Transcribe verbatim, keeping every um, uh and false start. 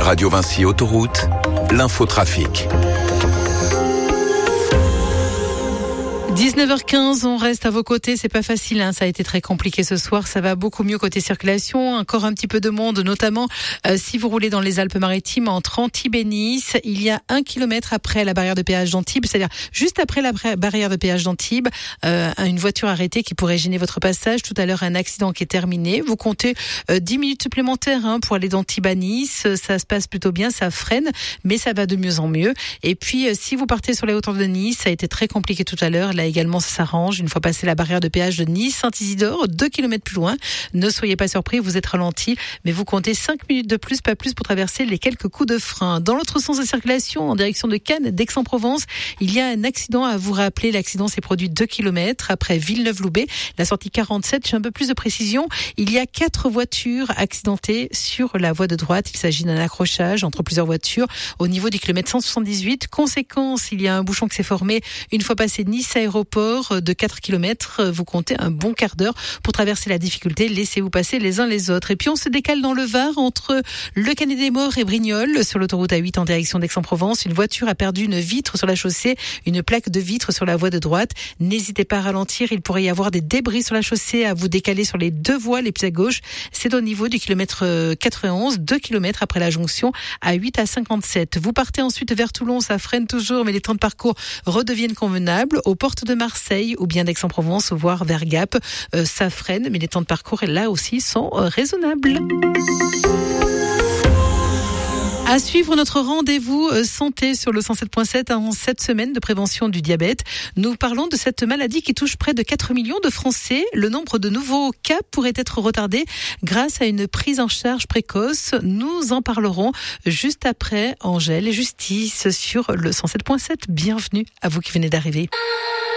Radio Vinci Autoroute, l'infotrafic. dix-neuf heures quinze, on reste à vos côtés, c'est pas facile, hein. Ça a été très compliqué ce soir, ça va beaucoup mieux côté circulation, encore un petit peu de monde, notamment euh, si vous roulez dans les Alpes-Maritimes entre Antibes et Nice, il y a un kilomètre après la barrière de péage d'Antibes, c'est-à-dire juste après la barrière de péage d'Antibes, euh, une voiture arrêtée qui pourrait gêner votre passage. Tout à l'heure, un accident qui est terminé, vous comptez euh, dix minutes supplémentaires hein, pour aller d'Antibes à Nice, ça se passe plutôt bien, ça freine, mais ça va de mieux en mieux. Et puis euh, si vous partez sur les hauteurs de Nice, ça a été très compliqué tout à l'heure, là également ça s'arrange une fois passé la barrière de péage de Nice-Saint-Isidore, deux kilomètres plus loin. Ne soyez pas surpris, vous êtes ralenti, mais vous comptez cinq minutes de plus, pas plus, pour traverser les quelques coups de frein. Dans l'autre sens de circulation, en direction de Cannes, d'Aix-en-Provence, il y a un accident à vous rappeler. L'accident s'est produit deux kilomètres après Villeneuve-Loubet, la sortie quarante-sept. J'ai un peu plus de précision. Il y a quatre voitures accidentées sur la voie de droite. Il s'agit d'un accrochage entre plusieurs voitures au niveau du kilomètre cent soixante-dix-huit. Conséquence, il y a un bouchon qui s'est formé une fois passé Nice Aéroport de quatre kilomètres. Vous comptez un bon quart d'heure pour traverser la difficulté. Laissez-vous passer les uns les autres. Et puis on se décale dans le Var entre le Canet-des-Maures et Brignoles sur l'autoroute A huit en direction d'Aix-en-Provence. Une voiture a perdu une vitre sur la chaussée, une plaque de vitre sur la voie de droite. N'hésitez pas à ralentir. Il pourrait y avoir des débris sur la chaussée à vous décaler sur les deux voies les plus à gauche. C'est au niveau du kilomètre quatre-vingt-onze, deux kilomètres après la jonction à huit à cinquante-sept. Vous partez ensuite vers Toulon, ça freine toujours, mais les temps de parcours redeviennent convenables. Aux portes de Marseille ou bien d'Aix-en-Provence, voire vers Gap, euh, ça freine, mais les temps de parcours là aussi sont euh, raisonnables. À suivre notre rendez-vous euh, santé sur le cent sept point sept en cette semaine de prévention du diabète. Nous parlons de cette maladie qui touche près de quatre millions de Français. Le nombre de nouveaux cas pourrait être retardé grâce à une prise en charge précoce. Nous en parlerons juste après Angèle et Justice sur le cent sept point sept. Bienvenue à vous qui venez d'arriver.